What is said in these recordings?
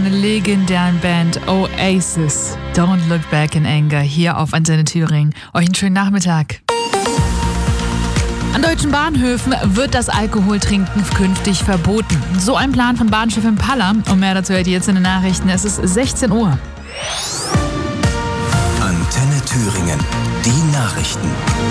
der legendären Band Oasis. Don't Look Back in Anger hier auf Antenne Thüringen. Euch einen schönen Nachmittag. An deutschen Bahnhöfen wird das Alkoholtrinken künftig verboten. So ein Plan von Bahnchefin Paller. Und mehr dazu hört ihr jetzt in den Nachrichten. Es ist 16 Uhr. Antenne Thüringen. Die Nachrichten.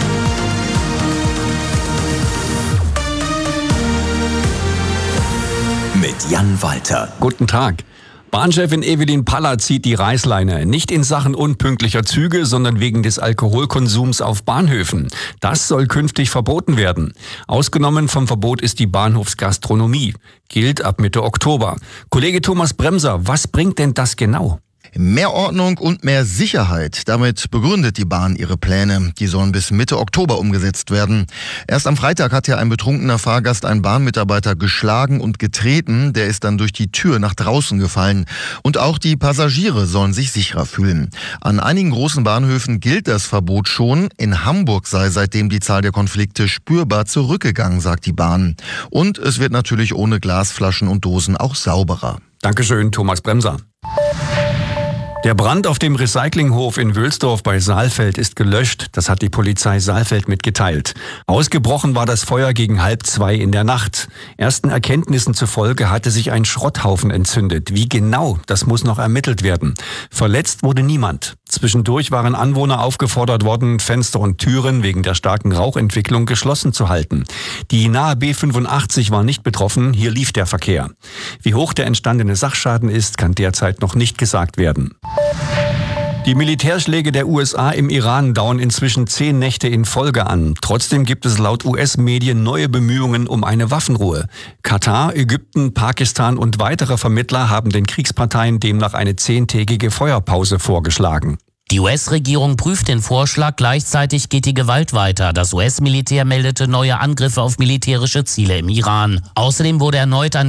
Mit Jan Walter. Guten Tag. Bahnchefin Evelyn Paller zieht die Reißleine. Nicht in Sachen unpünktlicher Züge, sondern wegen des Alkoholkonsums auf Bahnhöfen. Das soll künftig verboten werden. Ausgenommen vom Verbot ist die Bahnhofsgastronomie. Gilt ab Mitte Oktober. Kollege Thomas Bremser, was bringt denn das genau? Mehr Ordnung und mehr Sicherheit. Damit begründet die Bahn ihre Pläne. Die sollen bis Mitte Oktober umgesetzt werden. Erst am Freitag hat ja ein betrunkener Fahrgast einen Bahnmitarbeiter geschlagen und getreten. Der ist dann durch die Tür nach draußen gefallen. Und auch die Passagiere sollen sich sicherer fühlen. An einigen großen Bahnhöfen gilt das Verbot schon. In Hamburg sei seitdem die Zahl der Konflikte spürbar zurückgegangen, sagt die Bahn. Und es wird natürlich ohne Glasflaschen und Dosen auch sauberer. Dankeschön, Thomas Bremser. Der Brand auf dem Recyclinghof in Wülsdorf bei Saalfeld ist gelöscht. Das hat die Polizei Saalfeld mitgeteilt. Ausgebrochen war das Feuer gegen 1:30 in der Nacht. Ersten Erkenntnissen zufolge hatte sich ein Schrotthaufen entzündet. Wie genau, das muss noch ermittelt werden. Verletzt wurde niemand. Zwischendurch waren Anwohner aufgefordert worden, Fenster und Türen wegen der starken Rauchentwicklung geschlossen zu halten. Die nahe B85 war nicht betroffen, hier lief der Verkehr. Wie hoch der entstandene Sachschaden ist, kann derzeit noch nicht gesagt werden. Die Militärschläge der USA im Iran dauern inzwischen 10 Nächte in Folge an. Trotzdem gibt es laut US-Medien neue Bemühungen um eine Waffenruhe. Katar, Ägypten, Pakistan und weitere Vermittler haben den Kriegsparteien demnach eine 10-tägige Feuerpause vorgeschlagen. Die US-Regierung prüft den Vorschlag, gleichzeitig geht die Gewalt weiter. Das US-Militär meldete neue Angriffe auf militärische Ziele im Iran. Außerdem wurde erneut ein